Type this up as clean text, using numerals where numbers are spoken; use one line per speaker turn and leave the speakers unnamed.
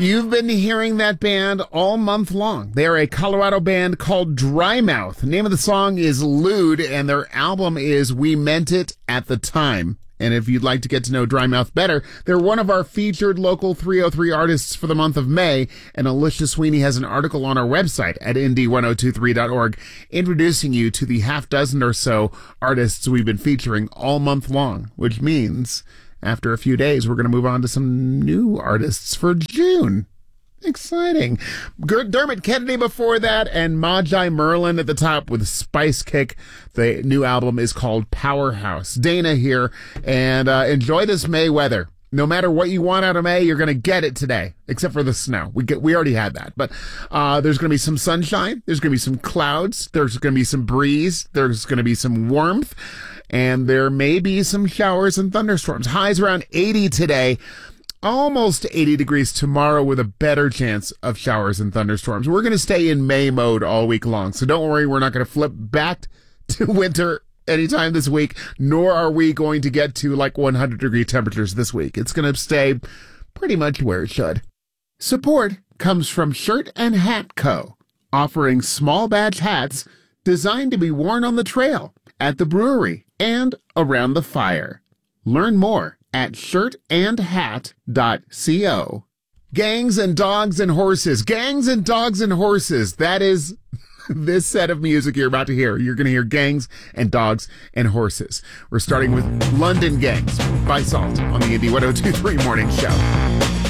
You've been hearing that band all month long. They're a Colorado band called Drymouth. The name of the song is Lewd, and their album is We Meant It at the Time. And if you'd like to get to know Drymouth better, they're one of our featured local 303 artists for the month of May, and Alicia Sweeney has an article on our website at indie1023.org introducing you to the half dozen or so artists we've been featuring all month long, which means after a few days, we're going to move on to some new artists for June. Exciting. Dermot Kennedy before that, and Magi Merlin at the top with Spice Kick. The new album is called Powerhouse. Dana here, and enjoy this May weather. No matter what you want out of May, you're going to get it today, except for the snow. We already had that. But there's going to be some sunshine. There's going to be some clouds. There's going to be some breeze. There's going to be some warmth. And there may be some showers and thunderstorms. Highs around 80 today. Almost 80 degrees tomorrow with a better chance of showers and thunderstorms. We're going to stay in May mode all week long. So don't worry, we're not going to flip back to winter anytime this week, nor are we going to get to like 100-degree temperatures this week. It's going to stay pretty much where it should. Support comes from Shirt and Hat Co., offering small batch hats designed to be worn on the trail, at the brewery, and around the fire. Learn more at shirtandhat.co. Gangs and Dogs and Horses. Gangs and Dogs and Horses. That is this set of music you're about to hear. You're going to hear Gangs and Dogs and Horses. We're starting with London Gangs by Salt on the Indie 1023 Morning Show.